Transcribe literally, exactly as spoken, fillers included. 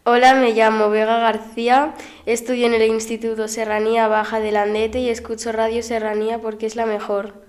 Hola, me llamo Vega García, estudio en el Instituto Serranía Baja de Landete y escucho Radio Serranía porque es la mejor.